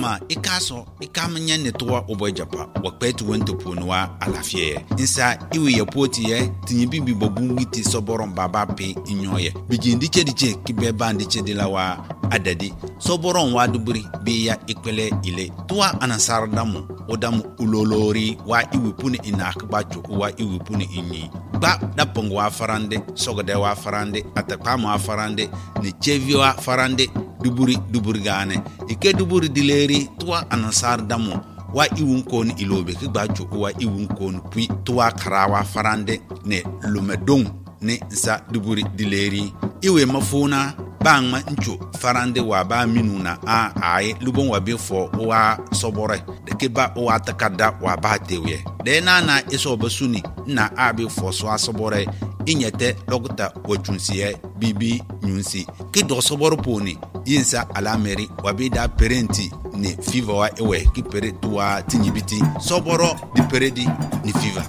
ama ikaso ikamnya netwa obojapa wakpetu wento ponwa alafie insa iwe yapoti ye tinyibibi bobungiti soboron baba pe inyoye bijindi chediche kibeba ndi chedilawa adadi soboron wa duburi biya ikwele ile tuwa anasar damu odamu ulolori wa iwipuni inakbacho wa iwipuni inyi ba dapongo wa farande sogode wa farande atakama wa farande ni chevi wa farande duburi gane ike duburi dileri tuwa anasar damu wa iwunkon ilobe kigbacho wa iwunkon pui tuwa karawa farande ne lumedong ne za duburi dileri iwe mafuna bangma ncho farande wa ba minuna ai lubon wa befo wa sobore de keba wa takada wa ba tewe de na iso basuni na abi fo so asobore inyete lokuta wachunsiye bibi nyunsi kido soboro poni yinsa alameri wa bida parenti ni fiva wa ewe ki pere tuwa tinyibiti soboro di peredi ni fiva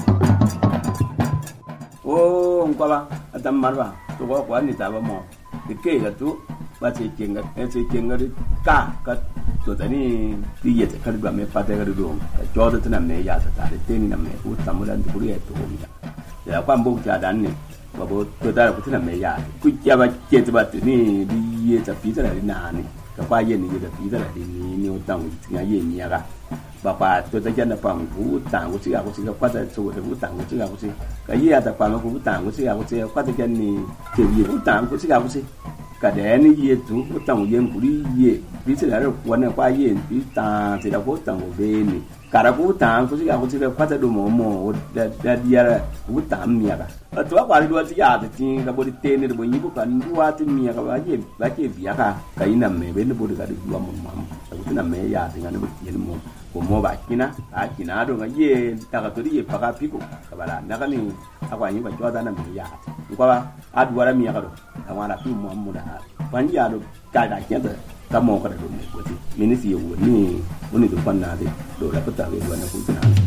ngwaba adam marba to ko ni taba mo de ke ga tu ba che kenga ka to tani tiye te kalba me pate ga do ka jodo tana me ya ta de teni na me u tamulan du buri to mi ya kwa mbo ja dan ni ba bo to da ku tana me ya ku ya ba che ba ni di ye ta pi ta na ni ka kwa ye ni ye da pi ta ni o tang ti ya ye ni ya ga ba pa to ta ja na pa ku tang ku si ga kwa ta so de ku tang ku si ga ku si ka ye ta pa ku tang ku si ga ku si kwa ta ja ni ke ye ku tang ku si ga ku si ka de ni ye tu ku tang ye buri ye bi se la ro kwa na kwa ye bi ta se da ku tang ku be ni kara ku tang ku si ga ku si kwa ta do mo da dia ku tang mi ya ga to kwa ri do ti ya ti ka bo ti ni bo ni bu ka ni wa ti mi ya ga ba ke bi ya ka ina me be ni bo ga di wa mo ku na me ya ti ga ni bo ti ni mo ko ba kina do ga ye ta ga to ye pa ka piko ka bala na ka ni akwa ni ba jo da na me ya ko ba adwara mi ya ga do awara pi mo mo da ban ya do ka da ke da ka mo ka do me ko ti minisi ye wo ni do pan na de do la pa ta we wa na ku na